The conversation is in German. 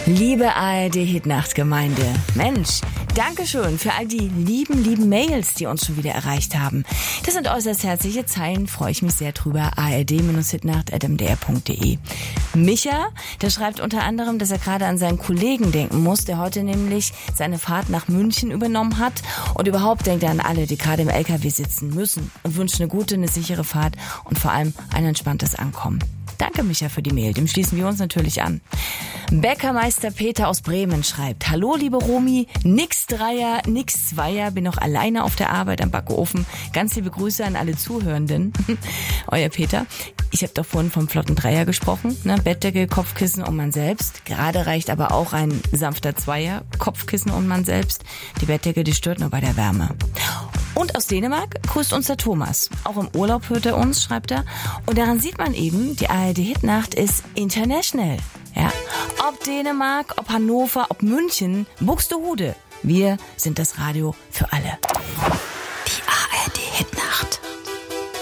Liebe ARD-Hitnacht-Gemeinde, Mensch, Dankeschön für all die lieben Mails, die uns schon wieder erreicht haben. Das sind äußerst herzliche Zeilen, freue ich mich sehr drüber. ard-hitnacht@mdr.de. Micha, der schreibt unter anderem, dass er gerade an seinen Kollegen denken muss, der heute nämlich seine Fahrt nach München übernommen hat. Und überhaupt denkt er an alle, die gerade im LKW sitzen müssen und wünscht eine gute, eine sichere Fahrt und vor allem ein entspanntes Ankommen. Danke, Micha, für die Mail. Dem schließen wir uns natürlich an. Bäckermeister Peter aus Bremen schreibt: Hallo, liebe Romy, nix Dreier, nix Zweier, bin noch alleine auf der Arbeit am Backofen. Ganz liebe Grüße an alle Zuhörenden. Euer Peter. Ich habe doch vorhin vom flotten Dreier gesprochen, ne? Bettdecke, Kopfkissen und man selbst. Gerade reicht aber auch ein sanfter Zweier, Kopfkissen und man selbst. Die Bettdecke, die stört nur bei der Wärme. Und aus Dänemark grüßt uns der Thomas. Auch im Urlaub hört er uns, schreibt er. Und daran sieht man eben, die ARD-Hitnacht ist international. Ja? Ob Dänemark, ob Hannover, ob München, Buxtehude. Wir sind das Radio für alle.